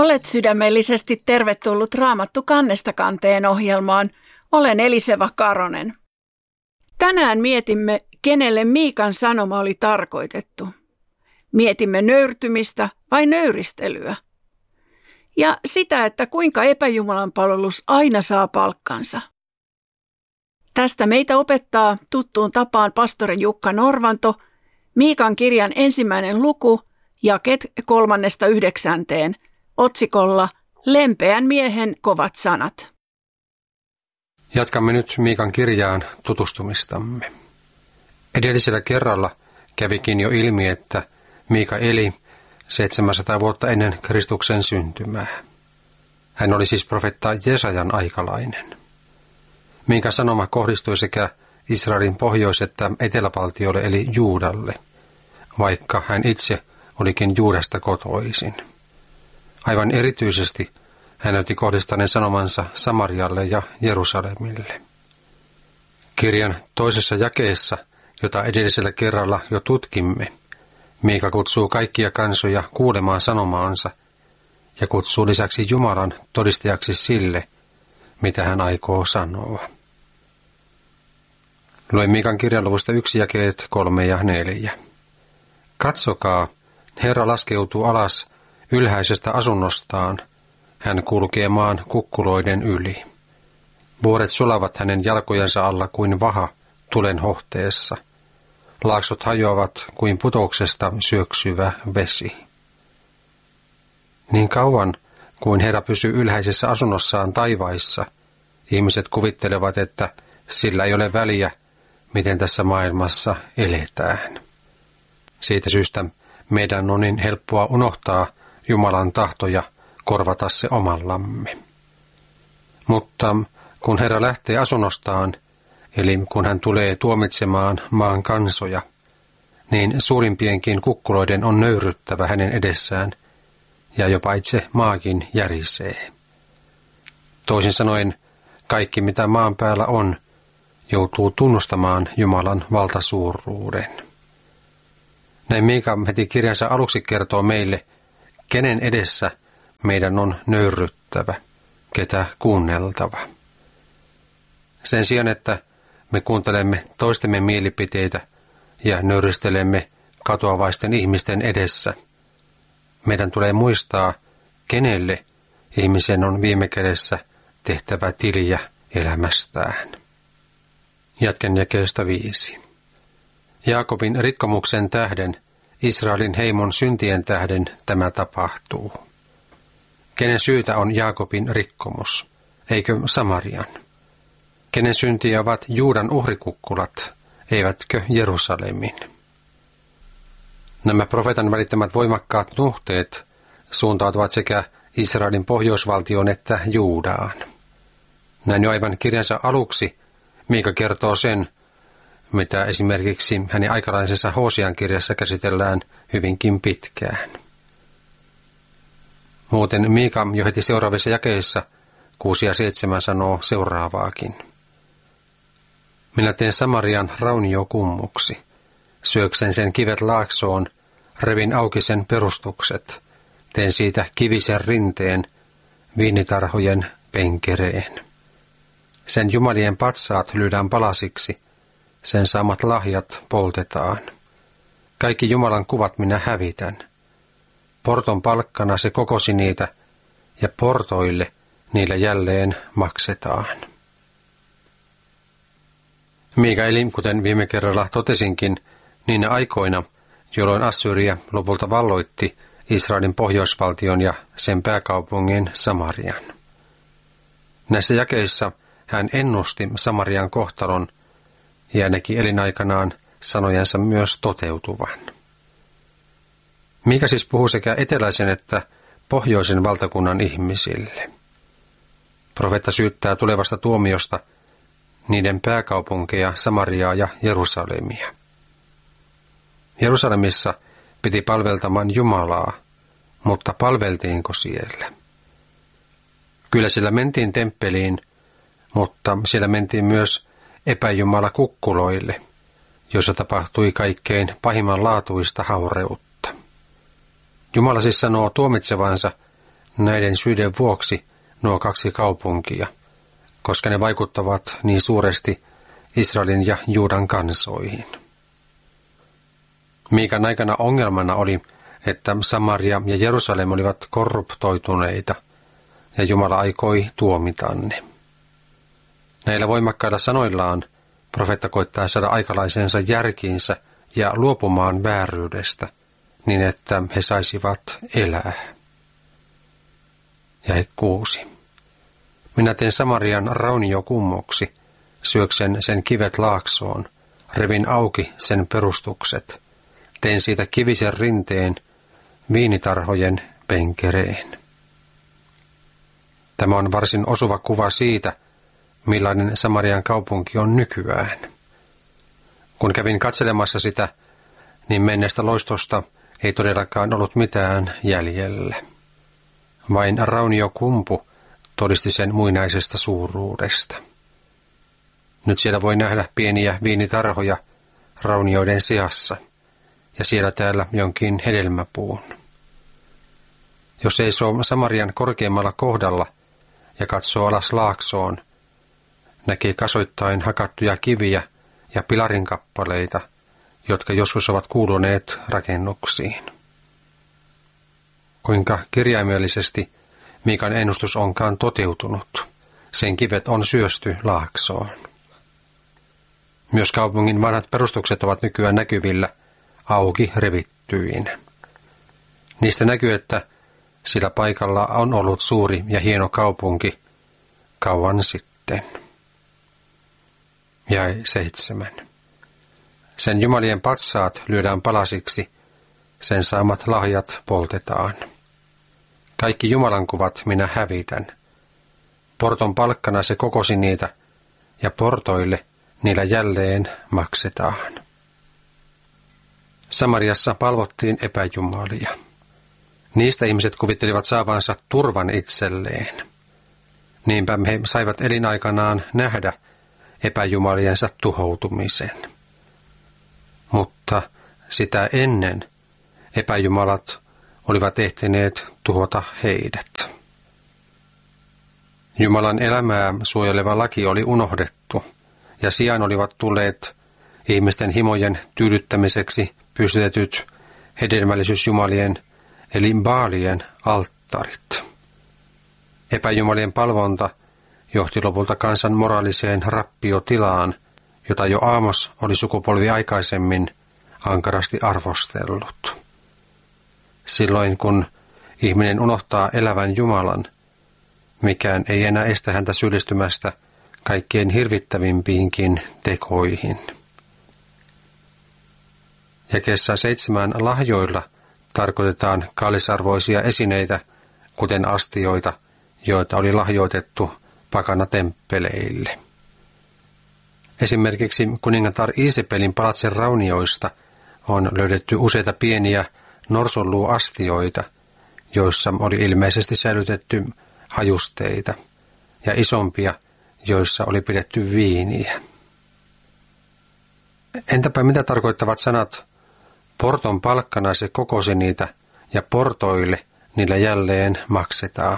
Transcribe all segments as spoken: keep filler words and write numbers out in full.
Olet sydämellisesti tervetullut Raamattu kannesta kanteen ohjelmaan. Olen Eliseva Karonen. Tänään mietimme, kenelle Miikan sanoma oli tarkoitettu. Mietimme nöyrtymistä vai nöyristelyä. Ja sitä, että kuinka epäjumalan palvelus aina saa palkkansa. Tästä meitä opettaa tuttuun tapaan pastori Jukka Norvanto, Miikan kirjan ensimmäinen luku, jaket kolmannesta yhdeksänteen, otsikolla Lempeän miehen kovat sanat. Jatkamme nyt Miikan kirjaan tutustumistamme. Edellisellä kerralla kävikin jo ilmi, että Miika eli seitsemänsataa vuotta ennen Kristuksen syntymää. Hän oli siis profeetta Jesajan aikalainen. Miikan sanoma kohdistui sekä Israelin pohjois- että etelävaltiolle eli Juudalle, vaikka hän itse olikin Juudasta kotoisin. Aivan erityisesti hän näytti kohdistaneen sanomansa Samarialle ja Jerusalemille. Kirjan toisessa jakeessa, jota edellisellä kerralla jo tutkimme, Miika kutsuu kaikkia kansoja kuulemaan sanomaansa ja kutsuu lisäksi Jumalan todistajaksi sille, mitä hän aikoo sanoa. Luen Miikan kirjan luvusta yksi jakeet kolme ja neljä. Katsokaa, Herra laskeutuu alas ylhäisestä asunnostaan, hän kulkee maan kukkuloiden yli. Vuoret sulavat hänen jalkojensa alla kuin vaha tulen hohteessa. Laaksot hajoavat kuin putouksesta syöksyvä vesi. Niin kauan kuin Herra pysyy ylhäisessä asunnossaan taivaissa, ihmiset kuvittelevat, että sillä ei ole väliä, miten tässä maailmassa eletään. Siitä syystä meidän on niin helppoa unohtaa Jumalan tahto ja korvata se omallamme. Mutta kun Herra lähtee asunnostaan, eli kun hän tulee tuomitsemaan maan kansoja, niin suurimpienkin kukkuloiden on nöyryttävä hänen edessään, ja jopa itse maakin järisee. Toisin sanoen, kaikki mitä maan päällä on, joutuu tunnustamaan Jumalan valtasuuruuden. Näin Miika heti kirjansa aluksi kertoo meille, kenen edessä meidän on nöyryttävä, ketä kuunneltava. Sen sijaan, että me kuuntelemme toistemme mielipiteitä ja nöyristelemme katoavaisten ihmisten edessä, meidän tulee muistaa, kenelle ihmisen on viime kädessä tehtävä tiliä elämästään. Jatken jakeesta viisi. Jaakobin rikkomuksen tähden, Israelin heimon syntien tähden tämä tapahtuu. Kenen syytä on Jaakobin rikkomus, eikö Samarian? Kenen syntiä ovat Juudan uhrikukkulat, eivätkö Jerusalemin? Nämä profeetan välittämät voimakkaat nuhteet suuntautuvat sekä Israelin pohjoisvaltioon että Juudaan. Näin jo aivan kirjansa aluksi Miika kertoo sen, mitä esimerkiksi hänen aikalaisensa Hosean kirjassa käsitellään hyvinkin pitkään. Muuten Miika jo heti seuraavissa jakeissa kuusi ja seitsemän sanoo seuraavaakin. Minä teen Samarian rauniokummuksi, syöksen sen kivet laaksoon, revin auki sen perustukset, teen siitä kivisen rinteen, viinitarhojen penkereen. Sen jumalien patsaat lyödään palasiksi, sen saamat lahjat poltetaan. Kaikki Jumalan kuvat minä hävitän. Porton palkkana se kokosi niitä, ja portoille niillä jälleen maksetaan. Miika eli, kuten viime kerralla totesinkin, niinä aikoina, jolloin Assyria lopulta valloitti Israelin pohjoisvaltion ja sen pääkaupungin Samarian. Näissä jakeissa hän ennusti Samarian kohtalon ja näki elinaikanaan sanojensa myös toteutuvan. Miika siis puhuu sekä eteläisen että pohjoisen valtakunnan ihmisille. Profeetta syyttää tulevasta tuomiosta niiden pääkaupunkeja Samariaa ja Jerusalemia. Jerusalemissa piti palveltamaan Jumalaa, mutta palveltiinko siellä? Kyllä siellä mentiin temppeliin, mutta siellä mentiin myös epäjumala kukkuloille, jossa tapahtui kaikkein pahimmanlaatuista haureutta. Jumala siis sanoo tuomitsevansa näiden syiden vuoksi nuo kaksi kaupunkia, koska ne vaikuttavat niin suuresti Israelin ja Juudan kansoihin. Miikan aikana ongelmana oli, että Samaria ja Jerusalem olivat korruptoituneita, ja Jumala aikoi tuomita ne. Näillä voimakkailla sanoillaan profeetta koittaa saada aikalaisensa järkiinsä ja luopumaan vääryydestä, niin että he saisivat elää. Jae kuusi. Minä teen Samarian rauniokummuksi, syöksen sen kivet laaksoon, revin auki sen perustukset, teen siitä kivisen rinteen, viinitarhojen penkereen. Tämä on varsin osuva kuva siitä, millainen Samarian kaupunki on nykyään. Kun kävin katselemassa sitä, niin menneestä loistosta ei todellakaan ollut mitään jäljellä. Vain rauniokumpu todisti sen muinaisesta suuruudesta. Nyt siellä voi nähdä pieniä viinitarhoja raunioiden seassa, ja siellä täällä jonkin hedelmäpuun. Jos seisoo Samarian korkeimmalla kohdalla ja katsoo alas laaksoon, näkee kasoittain hakattuja kiviä ja pilarinkappaleita, jotka joskus ovat kuuluneet rakennuksiin. Kuinka kirjaimellisesti Miikan ennustus onkaan toteutunut, sen kivet on syösty laaksoon. Myös kaupungin vanhat perustukset ovat nykyään näkyvillä auki revittyinä. Niistä näkyy, että sillä paikalla on ollut suuri ja hieno kaupunki kauan sitten. Jae seitsemän. Sen jumalien patsaat lyödään palasiksi, sen saamat lahjat poltetaan. Kaikki Jumalan kuvat minä hävitän. Porton palkkana se kokosi niitä, ja portoille niillä jälleen maksetaan. Samariassa palvottiin epäjumalia. Niistä ihmiset kuvittelivat saavansa turvan itselleen. Niinpä he saivat elinaikanaan nähdä epäjumaliensa tuhoutumisen. Mutta sitä ennen epäjumalat olivat ehtineet tuhota heidät. Jumalan elämää suojeleva laki oli unohdettu, ja sijaan olivat tulleet ihmisten himojen tyydyttämiseksi pystytetyt hedelmällisyysjumalien eli Baalien alttarit. Epäjumalien palvonta johti lopulta kansan moraaliseen rappiotilaan, jota jo Aamos oli sukupolvi aikaisemmin ankarasti arvostellut. Silloin kun ihminen unohtaa elävän Jumalan, mikään ei enää estä häntä syyllistymästä kaikkein hirvittävimpiinkin tekoihin. Jakeessa seitsemän lahjoilla tarkoitetaan kallisarvoisia esineitä, kuten astioita, joita oli lahjoitettu pakanatemppeleille. Esimerkiksi kuningatar Iisepelin palatsen raunioista on löydetty useita pieniä norsunluuastioita, joissa oli ilmeisesti säilytetty hajusteita, ja isompia, joissa oli pidetty viiniä. Entäpä mitä tarkoittavat sanat, porton palkkana se kokosi niitä, ja portoille niillä jälleen maksetaan?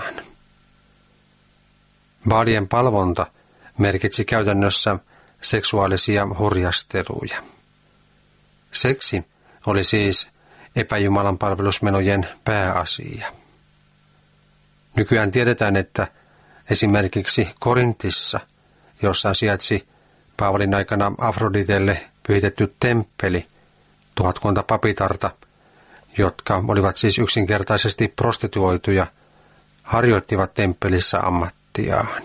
Baalien palvonta merkitsi käytännössä seksuaalisia hurjasteluja. Seksi oli siis epäjumalan palvelusmenojen pääasia. Nykyään tiedetään, että esimerkiksi Korintissa, jossa sijaitsi Paavalin aikana Afroditelle pyhitetty temppeli, tuhatkunta papitarta, jotka olivat siis yksinkertaisesti prostituoituja, harjoittivat temppelissä ammattiaan.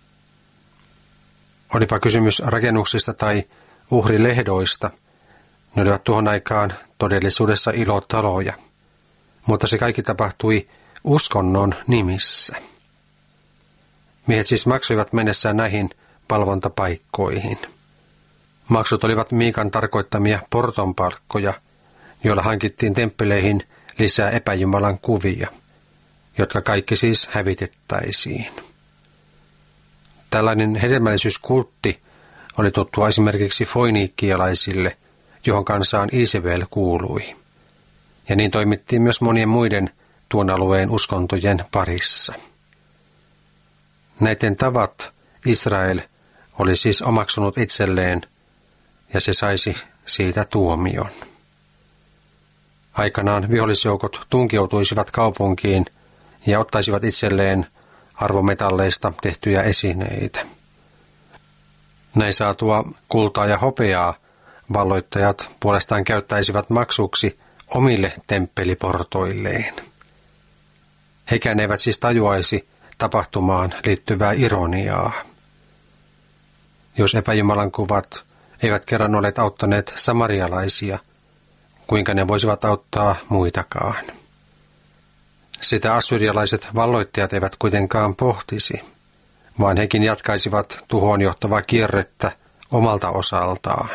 Olipa kysymys rakennuksista tai uhrilehdoista, ne olivat tuohon aikaan todellisuudessa ilotaloja, mutta se kaikki tapahtui uskonnon nimissä. Miehet siis maksoivat mennessään näihin palvontapaikkoihin. Maksut olivat Miikan tarkoittamia portonpalkkoja, joilla hankittiin temppeleihin lisää epäjumalan kuvia, jotka kaikki siis hävitettäisiin. Tällainen hedelmällisyyskultti oli tuttua esimerkiksi foiniikkialaisille, johon kansaan Iisebel kuului. Ja niin toimittiin myös monien muiden tuon alueen uskontojen parissa. Näiden tavat Israel oli siis omaksunut itselleen, ja se saisi siitä tuomion. Aikanaan vihollisjoukot tunkeutuisivat kaupunkiin ja ottaisivat itselleen arvometalleista tehtyjä esineitä. Näin saatua kultaa ja hopeaa valloittajat puolestaan käyttäisivät maksuksi omille temppeliportoilleen. Hekään eivät siis tajuaisi tapahtumaan liittyvää ironiaa. Jos epäjumalan kuvat eivät kerran olleet auttaneet samarialaisia, kuinka ne voisivat auttaa muitakaan? Sitä assyrialaiset valloittajat eivät kuitenkaan pohtisi, vaan hekin jatkaisivat tuhoon johtavaa kierrettä omalta osaltaan.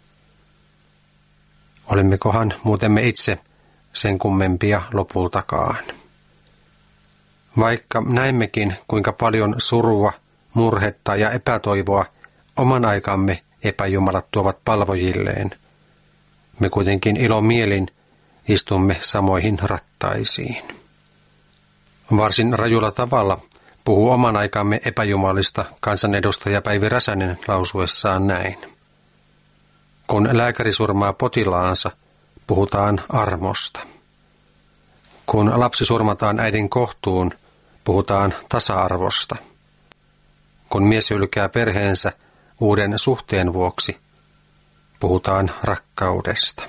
Olimmekohan muutemme itse sen kummempia lopultakaan? Vaikka näimmekin, kuinka paljon surua, murhetta ja epätoivoa oman aikamme epäjumalat tuovat palvojilleen, me kuitenkin ilomielin istumme samoihin rattaisiin. Varsin rajulla tavalla puhuu oman aikamme epäjumalista kansanedustaja Päivi Räsänen lausuessaan näin. Kun lääkäri surmaa potilaansa, puhutaan armosta. Kun lapsi surmataan äidin kohtuun, puhutaan tasa-arvosta. Kun mies hylkää perheensä uuden suhteen vuoksi, puhutaan rakkaudesta.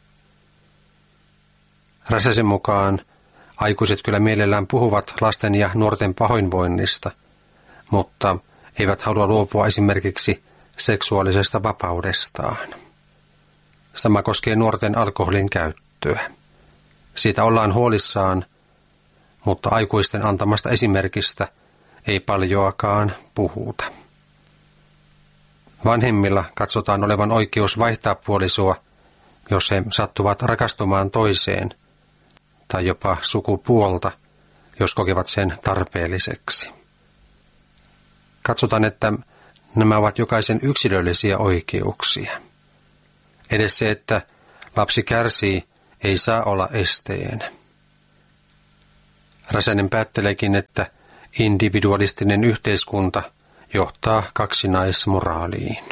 Räsäsen mukaan aikuiset kyllä mielellään puhuvat lasten ja nuorten pahoinvoinnista, mutta eivät halua luopua esimerkiksi seksuaalisesta vapaudestaan. Sama koskee nuorten alkoholin käyttöä. Siitä ollaan huolissaan, mutta aikuisten antamasta esimerkistä ei paljoakaan puhuta. Vanhemmilla katsotaan olevan oikeus vaihtaa puolisoa, jos he sattuvat rakastumaan toiseen, tai jopa sukupuolta, jos kokevat sen tarpeelliseksi. Katsotaan, että nämä ovat jokaisen yksilöllisiä oikeuksia. Edes se, että lapsi kärsii, ei saa olla esteenä. Räsänen päätteleekin, että individualistinen yhteiskunta johtaa kaksinaismoraaliin.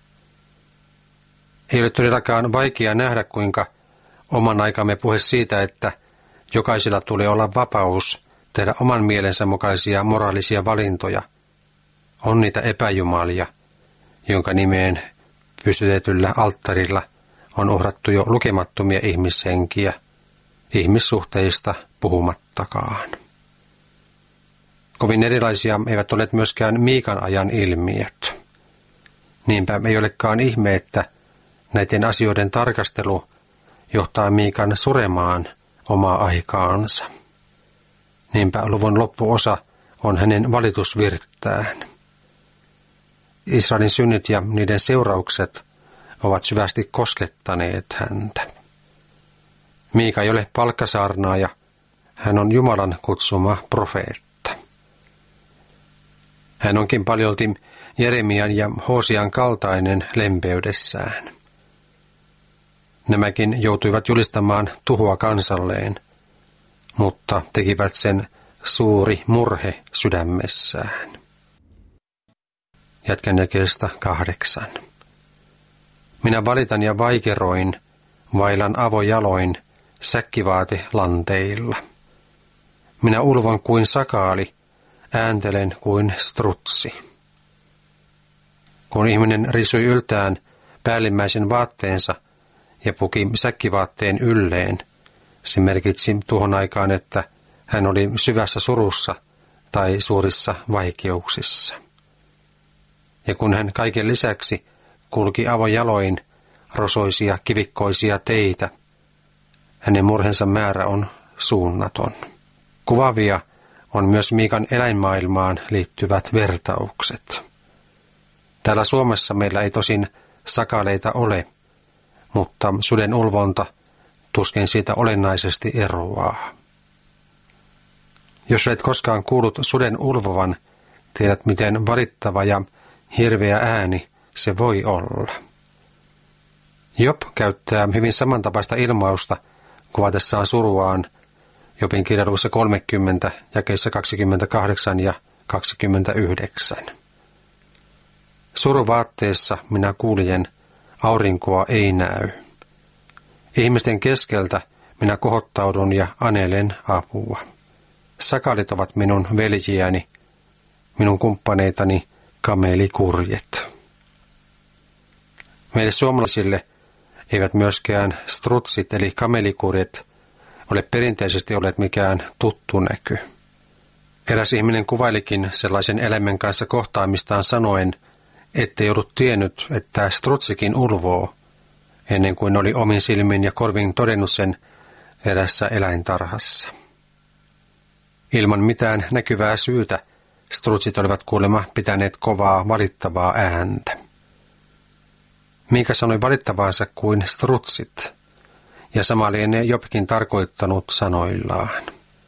Ei ole todellakaan vaikea nähdä, kuinka oman aikamme puhe siitä, että jokaisella tulee olla vapaus tehdä oman mielensä mukaisia moraalisia valintoja, on niitä epäjumalia, jonka nimeen pystytetyllä alttarilla on uhrattu jo lukemattomia ihmishenkiä, ihmissuhteista puhumattakaan. Kovin erilaisia eivät ole myöskään Miikan ajan ilmiöt. Niinpä ei olekaan ihme, että näiden asioiden tarkastelu johtaa Miikan suremaan omaa aikaansa. Niinpä luvun loppuosa on hänen valitusvirttään. Israelin synnit ja niiden seuraukset ovat syvästi koskettaneet häntä. Miika ei ole palkkasaarnaaja, hän on Jumalan kutsuma profeetta. Hän onkin paljolti Jeremian ja Hoosian kaltainen lempeydessään. Nämäkin joutuivat julistamaan tuhoa kansalleen, mutta tekivät sen suuri murhe sydämessään. Jatkan jakeesta kahdeksan. Minä valitan ja vaikeroin, vailan avojaloin, säkkivaate lanteilla. Minä ulvon kuin sakaali, ääntelen kuin strutsi. Kun ihminen risui yltään päällimmäisen vaatteensa ja puki säkkivaatteen ylleen, se merkitsi tuohon aikaan, että hän oli syvässä surussa tai suurissa vaikeuksissa. Ja kun hän kaiken lisäksi kulki avojaloin rosoisia kivikkoisia teitä, hänen murhensa määrä on suunnaton. Kuvaavia on myös Miikan eläinmaailmaan liittyvät vertaukset. Täällä Suomessa meillä ei tosin sakaleita ole, mutta suden ulvonta tuskin siitä olennaisesti eroaa. Jos olet koskaan kuullut suden ulvovan, tiedät miten valittava ja hirveä ääni se voi olla. Job käyttää hyvin samantapaista ilmausta kuvatessaan suruaan Jobin kirja luvussa kolmekymmentä, jakeissa kaksikymmentäkahdeksan ja kaksikymmentäyhdeksän. Suruvaatteessa minä kuljen, aurinkoa ei näy. Ihmisten keskeltä minä kohottaudun ja anelen apua. Sakalit ovat minun veljiäni, minun kumppaneitani kamelikurjet. Meille suomalaisille eivät myöskään strutsit eli kamelikurjet ole perinteisesti olleet mikään tuttu näky. Eräs ihminen kuvailikin sellaisen eläimen kanssa kohtaamistaan sanoen, ettei ollut tiennyt, että strutsikin ulvoo, ennen kuin oli omin silmin ja korvin todennut sen erässä eläintarhassa. Ilman mitään näkyvää syytä strutsit olivat kuulemma pitäneet kovaa valittavaa ääntä. Miika sanoi valittavaansa kuin strutsit, ja sama lienee Jobkin tarkoittanut sanoillaan.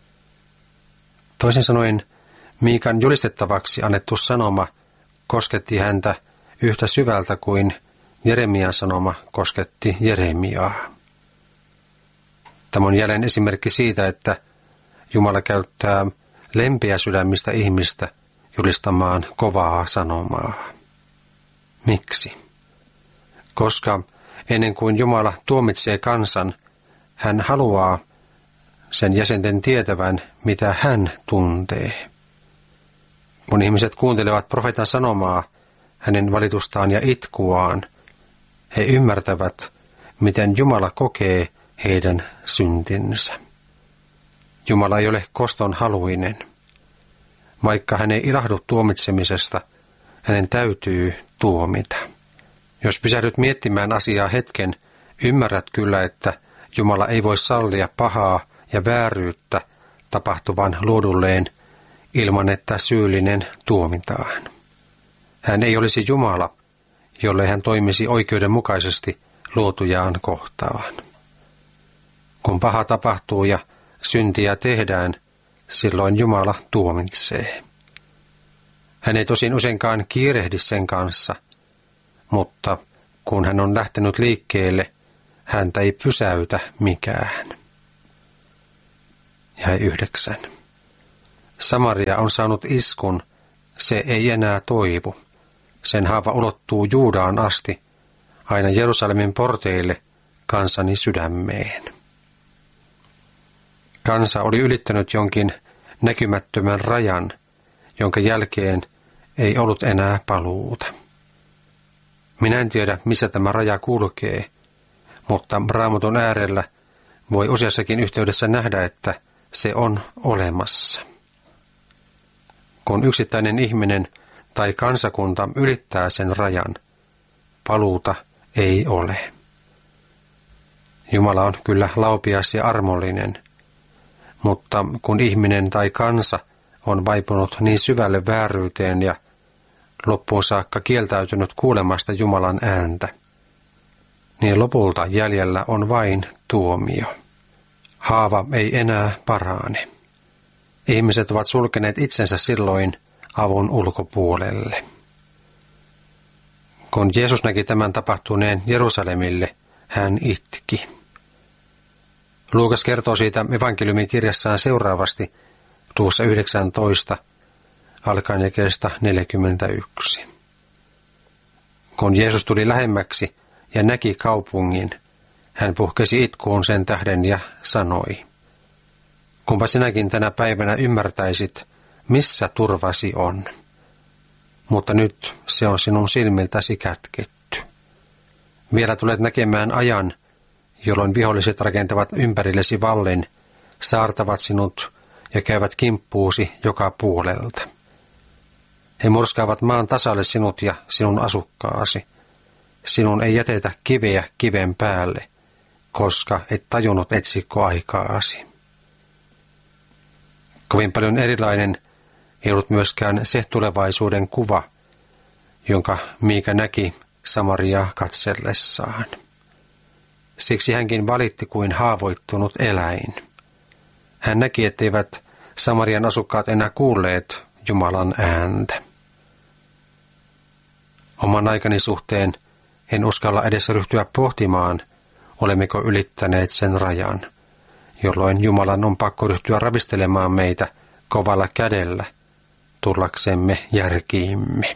Toisin sanoen, Miikan julistettavaksi annettu sanoma kosketti häntä yhtä syvältä kuin Jeremian sanoma kosketti Jeremiaa. Tämä on jälleen esimerkki siitä, että Jumala käyttää lempeä sydämistä ihmistä julistamaan kovaa sanomaa. Miksi? Koska ennen kuin Jumala tuomitsee kansan, hän haluaa sen jäsenten tietävän, mitä hän tuntee. Kun ihmiset kuuntelevat profeetan sanomaa, hänen valitustaan ja itkuaan, he ymmärtävät, miten Jumala kokee heidän syntinsä. Jumala ei ole koston haluinen. Vaikka hän ei ilahdu tuomitsemisesta, hänen täytyy tuomita. Jos pysähdyt miettimään asiaa hetken, ymmärrät kyllä, että Jumala ei voi sallia pahaa ja vääryyttä tapahtuvan luodulleen ilman, että syyllinen tuomitaan. Hän ei olisi Jumala, jolle hän toimisi oikeudenmukaisesti luotujaan kohtaan. Kun paha tapahtuu ja syntiä tehdään, silloin Jumala tuomitsee. Hän ei tosin useinkaan kiirehdi sen kanssa, mutta kun hän on lähtenyt liikkeelle, häntä ei pysäytä mikään. Jäi yhdeksän. Samaria on saanut iskun, se ei enää toivu. Sen haava ulottuu Juudaan asti, aina Jerusalemin porteille, kansani sydämeen. Kansa oli ylittänyt jonkin näkymättömän rajan, jonka jälkeen ei ollut enää paluuta. Minä en tiedä, missä tämä raja kulkee, mutta Raamatun äärellä voi useassakin yhteydessä nähdä, että se on olemassa. Kun yksittäinen ihminen tai kansakunta ylittää sen rajan, paluuta ei ole. Jumala on kyllä laupias ja armollinen, mutta kun ihminen tai kansa on vaipunut niin syvälle vääryyteen ja loppuun saakka kieltäytynyt kuulemasta Jumalan ääntä, niin lopulta jäljellä on vain tuomio. Haava ei enää parane. Ihmiset ovat sulkeneet itsensä silloin avun ulkopuolelle. Kun Jeesus näki tämän tapahtuneen Jerusalemille, hän itki. Luukas kertoo siitä evankeliumin kirjassaan seuraavasti luvussa yhdeksäntoista, alkaen jakeesta neljäkymmentäyksi. Kun Jeesus tuli lähemmäksi ja näki kaupungin, hän puhkesi itkuun sen tähden ja sanoi, kumpa sinäkin tänä päivänä ymmärtäisit, missä turvasi on. Mutta nyt se on sinun silmiltäsi kätketty. Vielä tulet näkemään ajan, jolloin viholliset rakentavat ympärillesi vallin, saartavat sinut ja käyvät kimppuusi joka puolelta. He murskaavat maan tasalle sinut ja sinun asukkaasi. Sinun ei jätetä kiveä kiven päälle, koska et tajunnut etsikko aikaasi. Kovin paljon erilainen ei ollut myöskään se tulevaisuuden kuva, jonka Miika näki Samariaa katsellessaan. Siksi hänkin valitti kuin haavoittunut eläin. Hän näki, etteivät Samarian asukkaat enää kuulleet Jumalan ääntä. Oman aikani suhteen en uskalla edes ryhtyä pohtimaan, olemmeko ylittäneet sen rajan, jolloin Jumalan on pakko ryhtyä ravistelemaan meitä kovalla kädellä tullaksemme järkiimme.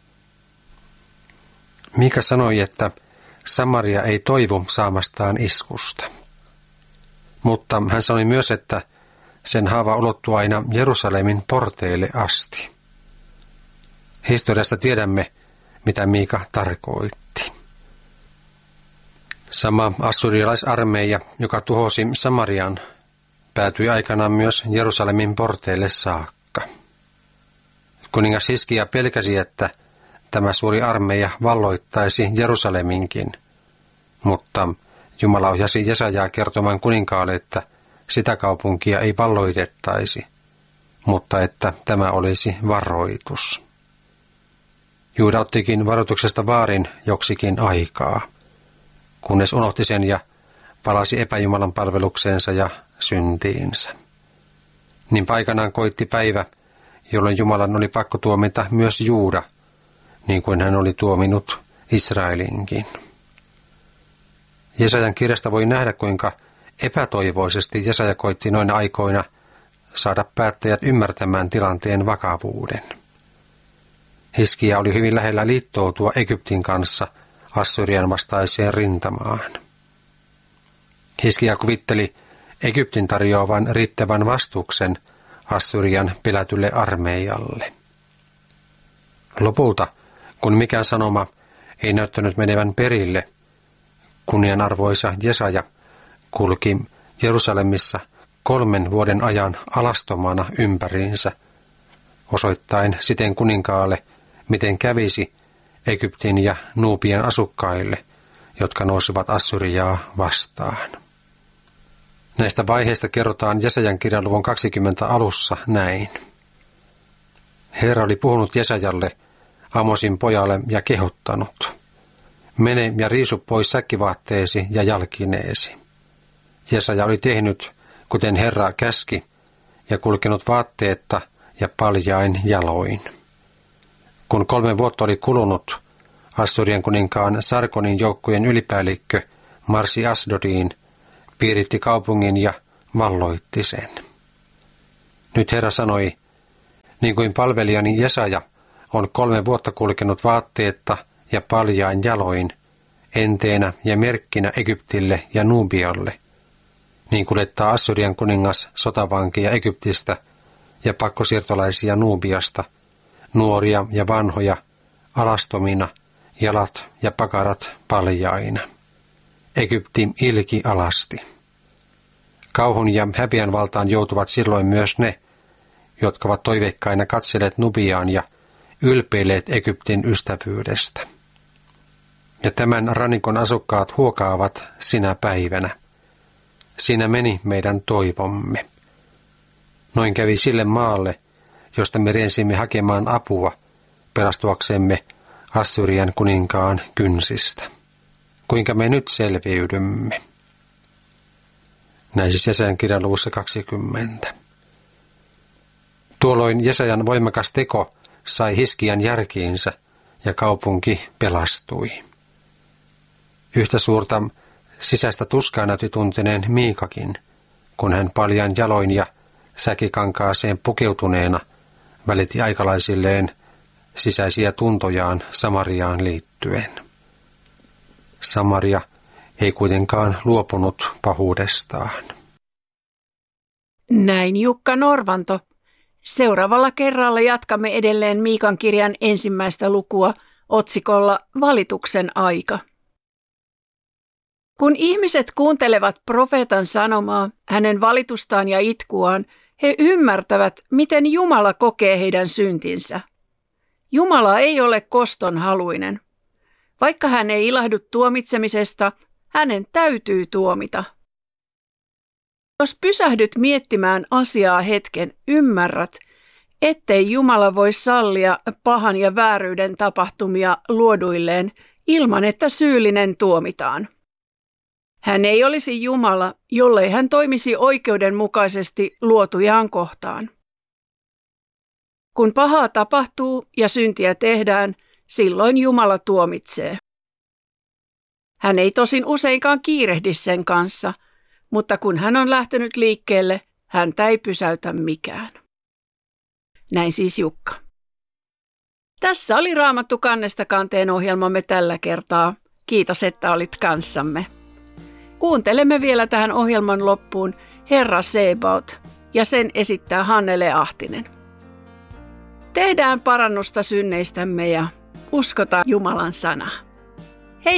Miika sanoi, että Samaria ei toivu saamastaan iskusta. Mutta hän sanoi myös, että sen haava ulottuu aina Jerusalemin porteille asti. Historiasta tiedämme, mitä Miika tarkoitti. Sama assyrialaisarmeija, joka tuhosi Samarian, päätyi aikanaan myös Jerusalemin porteille saakka. Kuningas Hiskia pelkäsi, että tämä suuri armeija valloittaisi Jerusaleminkin, mutta Jumala ohjasi Jesajaa kertomaan kuninkaalle, että sitä kaupunkia ei valloitettaisi, mutta että tämä olisi varoitus. Juuda ottikin varoituksesta vaarin joksikin aikaa, kunnes unohti sen ja palasi epäjumalan palvelukseensa ja syntiinsä. Niin aikanaan koitti päivä, jolloin Jumalan oli pakko tuomita myös Juuda, niin kuin hän oli tuominut Israelinkin. Jesajan kirjasta voi nähdä, kuinka epätoivoisesti Jesaja koitti noina aikoina saada päättäjät ymmärtämään tilanteen vakavuuden. Hiskia oli hyvin lähellä liittoutua Egyptin kanssa Assyrian vastaiseen rintamaan. Hiskia kuvitteli Egyptin tarjoavan riittävän vastuksen Assyrian pelätylle armeijalle. Lopulta, kun mikään sanoma ei näyttänyt menevän perille, kunnianarvoisa Jesaja kulki Jerusalemissa kolmen vuoden ajan alastomana ympäriinsä, osoittaen siten kuninkaalle, miten kävisi Egyptin ja Nuubian asukkaille, jotka nousivat Assyriaa vastaan. Näistä vaiheista kerrotaan Jesajan kirjan luvun kaksikymmentä alussa näin. Herra oli puhunut Jesajalle, Amosin pojalle, ja kehottanut: mene ja riisu pois säkkivaatteesi ja jalkineesi. Jesaja oli tehnyt, kuten Herra käski, ja kulkenut vaatteetta ja paljain jaloin. Kun kolme vuotta oli kulunut, Assyrian kuninkaan Sargonin joukkojen ylipäällikkö marssi Asdodiin, piiritti kaupungin ja valloitti sen. Nyt Herra sanoi: niin kuin palvelijani Jesaja on kolme vuotta kulkenut vaatteetta ja paljain jaloin, enteenä ja merkkinä Egyptille ja Nuubialle, niin kuljettaa Assyrian kuningas sotavankeja Egyptistä ja pakkosiirtolaisia Nuubiasta, nuoria ja vanhoja, alastomina, jalat ja pakarat paljaina. Egypti ilki alasti. Kauhun ja häpeän valtaan joutuvat silloin myös ne, jotka ovat toiveikkaina katselleet Nubiaan ja ylpeilleet Egyptin ystävyydestä. Ja tämän rannikon asukkaat huokaavat sinä päivänä. Siinä meni meidän toivomme. Noin kävi sille maalle, josta me riensimme hakemaan apua pelastuaksemme Assyrian kuninkaan kynsistä. Kuinka me nyt selviydymme? Näin siis Jesajan kirjan luvussa kaksikymmentä. Tuolloin Jesajan voimakas teko sai Hiskian järkiinsä ja kaupunki pelastui. Yhtä suurta sisäistä tuskaa näytti tunteneen Miikakin, kun hän paljain jaloin ja säkikankaaseen pukeutuneena välitti aikalaisilleen sisäisiä tuntojaan Samariaan liittyen. Samaria ei kuitenkaan luopunut pahuudestaan. Näin Jukka Norvanto. Seuraavalla kerralla jatkamme edelleen Miikan kirjan ensimmäistä lukua otsikolla Valituksen aika. Kun ihmiset kuuntelevat profeetan sanomaa, hänen valitustaan ja itkuaan, he ymmärtävät, miten Jumala kokee heidän syntinsä. Jumala ei ole kostonhaluinen. Vaikka hän ei ilahdu tuomitsemisesta, hänen täytyy tuomita. Jos pysähdyt miettimään asiaa hetken, ymmärrät, ettei Jumala voi sallia pahan ja vääryyden tapahtumia luoduilleen ilman, että syyllinen tuomitaan. Hän ei olisi Jumala, jollei hän toimisi oikeudenmukaisesti luotujaan kohtaan. Kun pahaa tapahtuu ja syntiä tehdään, silloin Jumala tuomitsee. Hän ei tosin useinkaan kiirehdi sen kanssa, Mutta kun hän on lähtenyt liikkeelle, häntä ei pysäytä mikään. Näin siis Jukka. Tässä oli Raamattu kannesta kanteen ohjelmamme tällä kertaa. Kiitos, että olit kanssamme. Kuuntelemme vielä tähän ohjelman loppuun Herra Sebaot, ja sen esittää Hannele Ahtinen. Tehdään parannusta synneistämme ja uskotaan Jumalan sanaa.